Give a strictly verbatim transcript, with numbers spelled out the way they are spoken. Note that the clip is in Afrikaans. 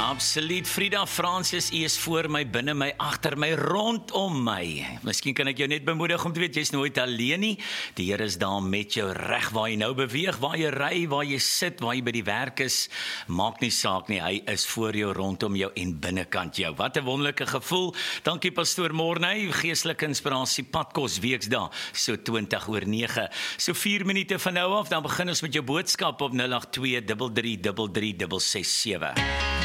Absoluut, Frida Francis, U is voor my, binne my, agter my, rondom my. Miskien kan ek jou net bemoedig om te weet, jy is nooit alleen nie. Die Here is daar met jou reg waar jy nou beweeg, waar jy ry, waar jy sit, waar jy by die werk is. Maak nie saak nie, hy is voor jou, rondom jou en binnekant jou. Wat 'n wonderlike gevoel. Dankie Pastoor Morney, geestelike inspirasie, padkos weksdae, so twintig oor nege. So vier minute van nou af, dan begin ons met jou boodskap op nul agt twee drie drie drie drie ses ses sewe.